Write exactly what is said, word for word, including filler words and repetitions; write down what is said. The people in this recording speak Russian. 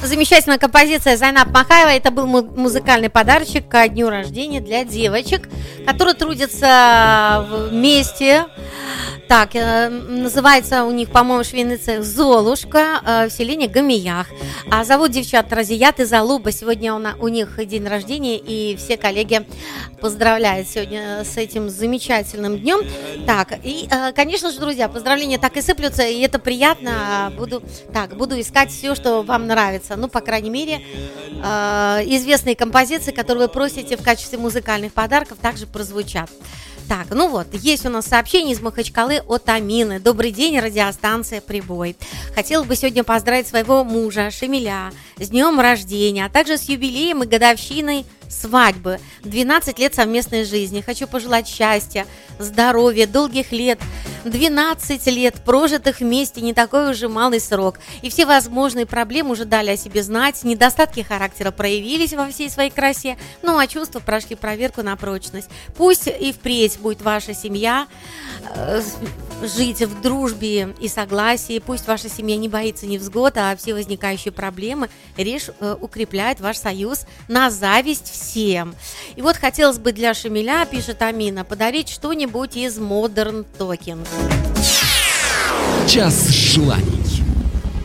замечательная композиция Зайнаб Махаева. Это был му- музыкальный подарочек ко дню рождения для девочек, которые трудятся вместе. Так, э, называется у них, по-моему, швейный цех «Золушка» э, в селении Гамиях. А зовут девчат Разият и Залуба. Сегодня у, на, у них день рождения, и все коллеги поздравляют сегодня с этим замечательным днем. Так, и, э, конечно же, друзья, поздравления так и сыплются, и это приятно. Буду, так, буду искать все, что вам нравится. Ну, по крайней мере, э, известные композиции, которые вы просите в качестве музыкальных подарков, также прозвучат. Так, ну вот, есть у нас сообщение из Махачкалы от Амины. Добрый день, радиостанция «Прибой». Хотела бы сегодня поздравить своего мужа Шамиля с днем рождения, а также с юбилеем и годовщиной свадьбы. двенадцать лет совместной жизни. Хочу пожелать счастья, здоровья, долгих лет. двенадцать лет, прожитых вместе, не такой уже малый срок. И все возможные проблемы уже дали о себе знать. Недостатки характера проявились во всей своей красе. Ну, а чувства прошли проверку на прочность. Пусть и впредь будет ваша семья э, жить в дружбе и согласии. Пусть ваша семья не боится невзгод, а все возникающие проблемы лишь э, укрепляет ваш союз на зависть всем. И вот хотелось бы для Шамиля, пишет Амина, подарить что-нибудь из Modern Talking. Час желаний.